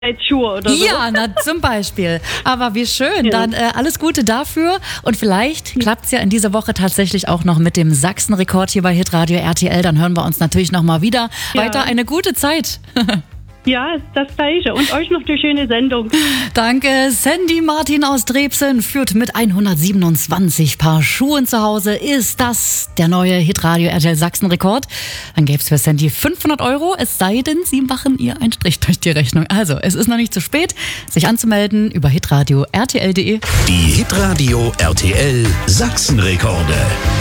Sicherheitsschuhe oder so. Ja, na, zum Beispiel. Aber wie schön. Dann alles Gute dafür. Und vielleicht klappt es ja in dieser Woche tatsächlich auch noch mit dem Sachsenrekord hier bei Hitradio RTL. Dann hören wir uns natürlich nochmal wieder. Ja. Weiter eine gute Zeit. Ja, das Gleiche. Und euch noch eine schöne Sendung. Danke. Sandy Martin aus Drebsen führt mit 127 Paar Schuhen zu Hause. Ist das der neue Hitradio RTL Sachsen-Rekord? Dann gäbe es für Sandy 500 €, es sei denn, Sie machen ihr einen Strich durch die Rechnung. Also, es ist noch nicht zu spät, sich anzumelden über hitradio rtl.de. Die Hitradio RTL Sachsen-Rekorde.